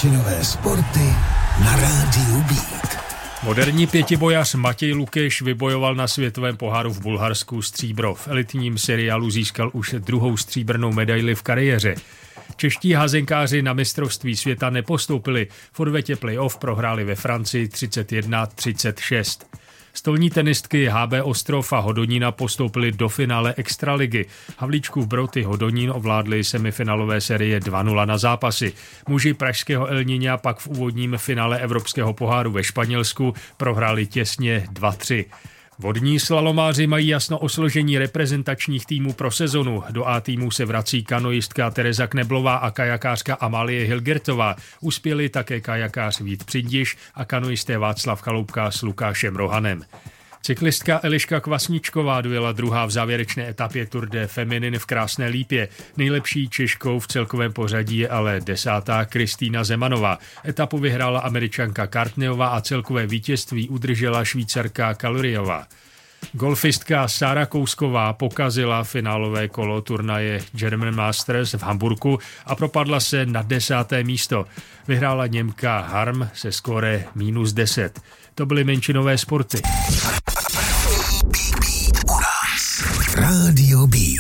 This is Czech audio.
menšinové sporty na rádiu Beat. Moderní pětibojař Matěj Lukeš vybojoval na světovém poháru v Bulharsku stříbro. V elitním seriálu získal už druhou stříbrnou medaili v kariéře. Čeští házenkáři na mistrovství světa nepostoupili. V odvetě playoff prohráli ve Francii 31-36. Stolní tenistky HB Ostrov a Hodonína postoupili do finále extraligy. Havlíčkův Brod i Hodonín ovládli semifinálové série 2-0 na zápasy. Muži pražského El Niña pak v úvodním finále Evropského poháru ve Španělsku prohráli těsně 2-3. Vodní slalomáři mají jasno o složení reprezentačních týmů pro sezonu. Do A týmu se vrací kanoistka Tereza Kneblová a kajakářka Amálie Hilgertová. Uspěli také kajakář Vít Přindiš a kanoisté Václav Chaloupka s Lukášem Rohanem. Cyklistka Eliška Kvasničková dojela druhá v závěrečné etapě Tour de Feminin v Krásné Lípě. Nejlepší Češkou v celkovém pořadí je ale 10. Kristýna Zemanová. Etapu vyhrála Američanka Kartneová a celkové vítězství udržela Švýcarka Kaluriová. Golfistka Sára Kousková pokazila finálové kolo turnaje German Masters v Hamburku a propadla se na 10. místo. Vyhrála Němka Harm se skóre -10. To byly menšinové sporty. Rádio Beat.